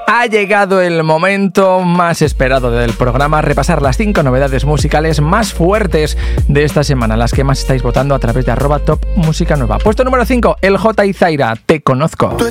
Ha llegado el momento más esperado del programa, repasar las 5 novedades musicales más fuertes de esta semana, las que más estáis votando a través de @topmusicanueva. Puesto número 5, el J y Zaira, Te Conozco.